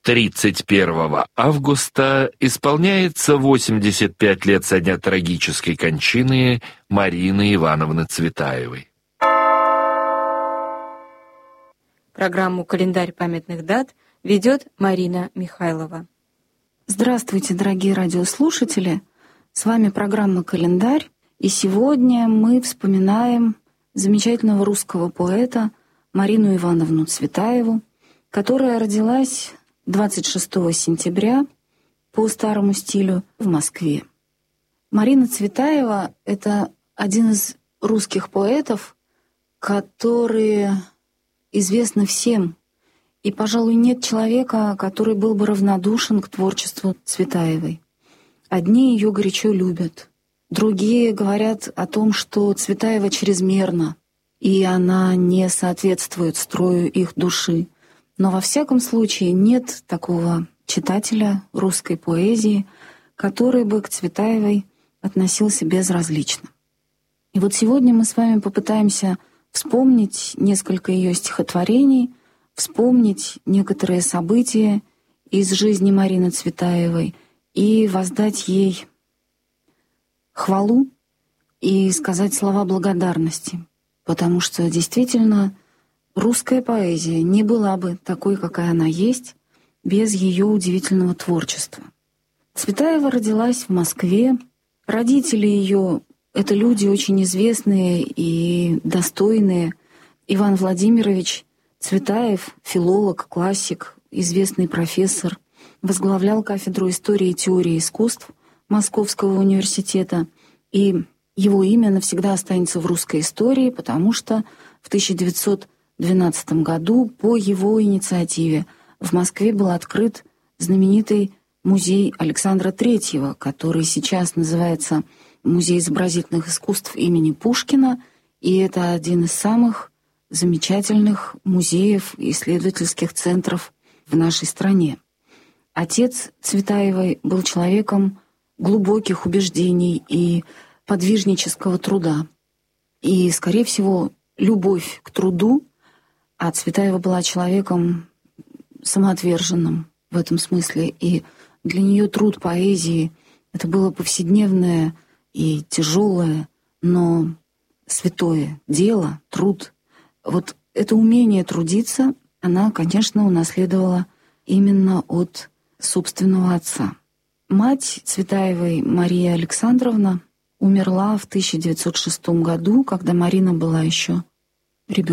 31 августа исполняется 85 лет со дня трагической кончины Марины Ивановны Цветаевой. Программу «Календарь памятных дат» ведет Марина Михайлова. Здравствуйте, дорогие радиослушатели! С вами программа «Календарь», и сегодня мы вспоминаем замечательного русского поэта Марину Ивановну Цветаеву, которая родилась 26 сентября по старому стилю в Москве. Марина Цветаева — это один из русских поэтов, которые известны всем, и, пожалуй, нет человека, который был бы равнодушен к творчеству Цветаевой. Одни ее горячо любят, другие говорят о том, что Цветаева чрезмерна, и она не соответствует строю их души. Но во всяком случае нет такого читателя русской поэзии, который бы к Цветаевой относился безразлично. И вот сегодня мы с вами попытаемся вспомнить несколько ее стихотворений, вспомнить некоторые события из жизни Марины Цветаевой и воздать ей хвалу и сказать слова благодарности, потому что действительно русская поэзия не была бы такой, какая она есть, без ее удивительного творчества. Цветаева родилась в Москве. Родители ее — это люди очень известные и достойные. Иван Владимирович Цветаев, филолог, классик, известный профессор, возглавлял кафедру истории и теории искусств Московского университета, и его имя навсегда останется в русской истории, потому что в 1912 году по его инициативе в Москве был открыт знаменитый музей Александра III, который сейчас называется Музей изобразительных искусств имени Пушкина, и это один из самых замечательных музеев и исследовательских центров в нашей стране. Отец Цветаевой был человеком глубоких убеждений и подвижнического труда. И, скорее всего, любовь к труду, а Цветаева была человеком самоотверженным в этом смысле, и для нее труд поэзии — это было повседневное и тяжелое, но святое дело, труд. Вот это умение трудиться она, конечно, унаследовала именно от собственного отца. Мать Цветаевой, Мария Александровна, умерла в 1906 году, когда Марина была еще